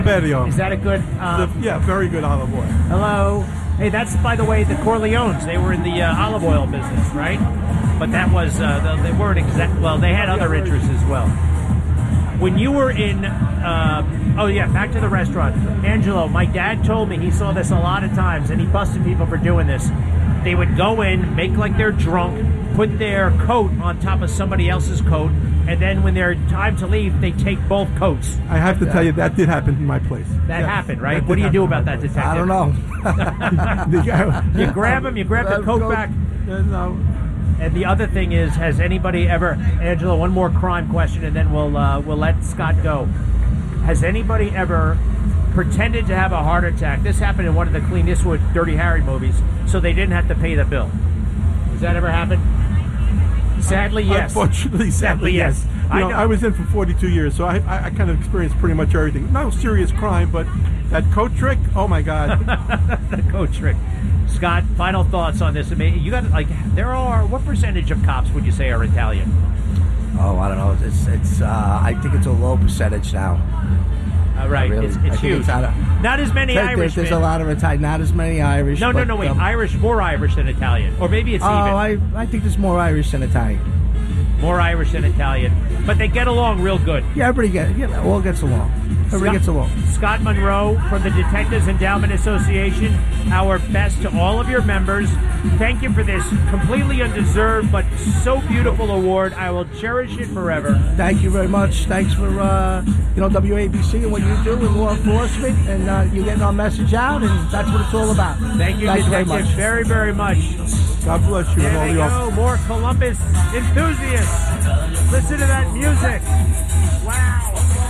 Berio. Is that a good? Yeah, very good olive oil. Hello. Hey, that's, by the way, the Corleones. They were in the olive oil business, right? But that was, they weren't exact. Well, they had other interests as well. When you were in, back to the restaurant. Angelo, my dad told me he saw this a lot of times, and he busted people for doing this. They would go in, make like they're drunk, put their coat on top of somebody else's coat, and then when they're time to leave, they take both coats. I have to tell you, that did happen in my place. That happened, right? What do you do about that, detective? I don't know. You grab them, you grab the coat back. No. And the other thing is, has anybody ever, Angelo, one more crime question, and then we'll let Scott go. Has anybody ever pretended to have a heart attack? This happened in one of the Clint Eastwood Dirty Harry movies, so they didn't have to pay the bill. Has that ever happened? Sadly, yes. Unfortunately, sadly, yes. I was in for 42 years, so I kind of experienced pretty much everything. No serious crime, but that coat trick, oh my God. The coat trick. Scott, final thoughts on this. I mean, you got what percentage of cops would you say are Italian? Oh, I don't know. It's I think it's a low percentage now. Right, really, it's huge. Not as many Irish. There's a lot of Italian. Not as many Irish. No, wait. Irish, more Irish than Italian, or maybe it's even. I think there's more Irish than Italian. More Irish than Italian, but they get along real good. Yeah, everybody all gets along. Everybody gets along. Scott Monroe from the Detectives Endowment Association, our best to all of your members. Thank you for this completely undeserved but so beautiful award. I will cherish it forever. Thank you very much. Thanks for WABC and what you do in law enforcement, and you getting our message out, and that's what it's all about. Thank you, Detective, very, very much. God bless you. There we go. More Columbus enthusiasts. Listen to that music. Wow.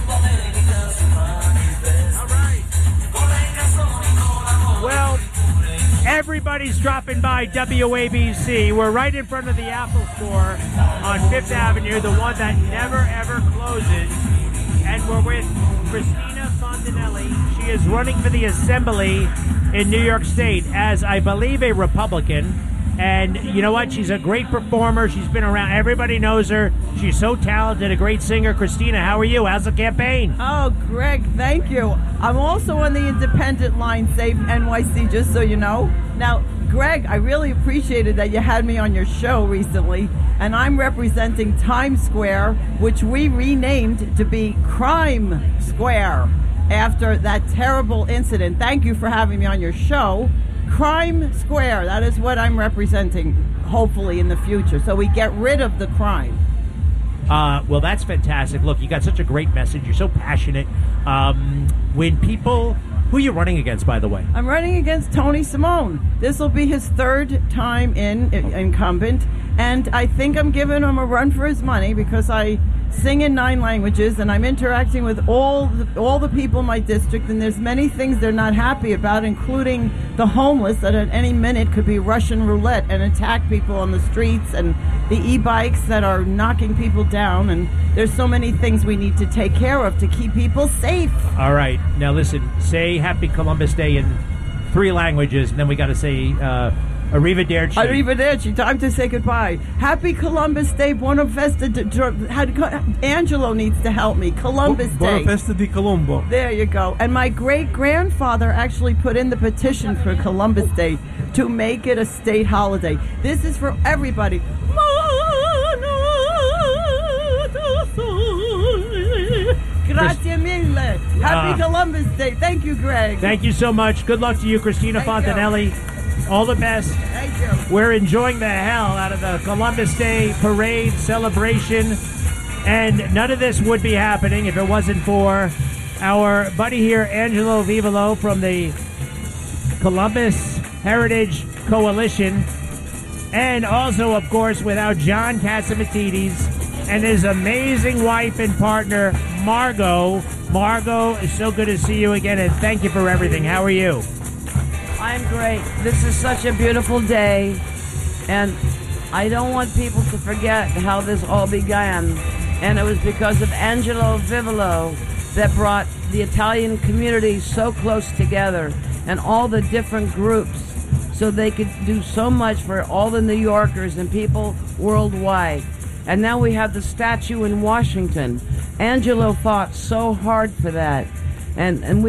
Well, everybody's dropping by WABC. We're right in front of the Apple Store on Fifth Avenue, the one that never, ever closes. And we're with Cristina Fontanelli. She is running for the Assembly in New York State as, I believe, a Republican. And you know what? She's a great performer. She's been around. Everybody knows her. She's so talented, a great singer. Cristina, how are you? How's the campaign? Oh, Greg, thank you. I'm also on the independent line, Safe NYC, just so you know. Now, Greg, I really appreciated that you had me on your show recently, and I'm representing Times Square, which we renamed to be Crime Square after that terrible incident. Thank you for having me on your show. Crime Square, that is what I'm representing, hopefully, in the future, so we get rid of the crime. Well, that's fantastic. Look, you got such a great message. You're so passionate. When people... Who are you running against, by the way? I'm running against Tony Simone. This will be his third time incumbent, and I think I'm giving him a run for his money because I sing in 9 languages, and I'm interacting with all the people in my district, and there's many things they're not happy about, including the homeless that at any minute could be Russian roulette and attack people on the streets, and the e-bikes that are knocking people down, and there's so many things we need to take care of to keep people safe. All right. Now listen, say Happy Columbus Day in 3 languages, and then we got to say Arrivederci. Arrivederci. Time to say goodbye. Happy Columbus Day. Buona festa. Angelo needs to help me. Columbus Day. Buona festa di Colombo. There you go. And my great-grandfather actually put in the petition for Columbus Day to make it a state holiday. This is for everybody. Grazie mille. Happy Columbus Day. Thank you, Greg. Thank you so much. Good luck to you, Cristina Fontanelli. All the best. Thank you. We're enjoying the hell out of the Columbus Day parade celebration. And none of this would be happening if it wasn't for our buddy here, Angelo Vivolo from the Columbus Heritage Coalition. And also, of course, without John Catsimatidis and his amazing wife and partner, Margot. Margot, it's so good to see you again, and thank you for everything. How are you? I'm great. This is such a beautiful day, and I don't want people to forget how this all began. And it was because of Angelo Vivolo that brought the Italian community so close together and all the different groups so they could do so much for all the New Yorkers and people worldwide. And now we have the statue in Washington. Angelo fought so hard for that. and we